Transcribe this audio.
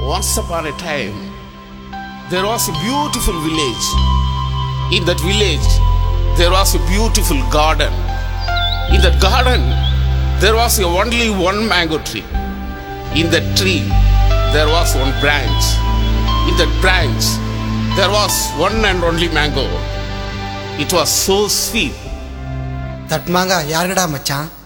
Once upon a time, there was a beautiful village. In that village, there was a beautiful garden. In that garden, there was only one mango tree. In that tree, there was one branch. In that branch, there was one and only mango. It was so sweet. That மாங்கா யாருடா மச்சான்?